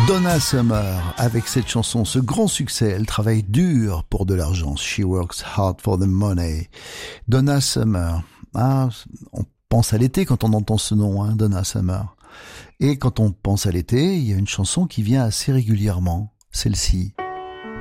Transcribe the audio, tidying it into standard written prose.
Donna Summer, avec cette chanson, ce grand succès, elle travaille dur pour de l'argent. She works hard for the money. Donna Summer. Ah, on pense à l'été quand on entend ce nom, hein, Donna Summer. Et quand on pense à l'été, il y a une chanson qui vient assez régulièrement, celle-ci.